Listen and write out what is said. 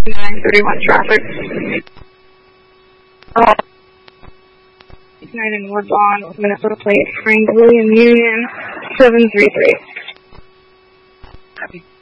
931 traffic. 9 in Woodlawn, Minnesota plate, Frank William Union, 733.